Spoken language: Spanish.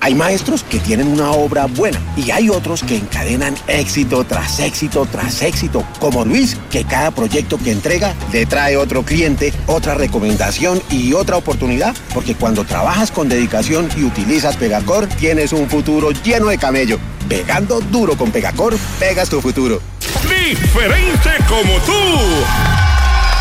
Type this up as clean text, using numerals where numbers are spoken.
Hay maestros que tienen una obra buena y hay otros que encadenan éxito tras éxito tras éxito, como Luis, que cada proyecto que entrega le trae otro cliente, otra recomendación y otra oportunidad, porque cuando trabajas con dedicación y utilizas Pegacor, tienes un futuro lleno de camello. Pegando duro con Pegacor, pegas tu futuro. Diferente como tú.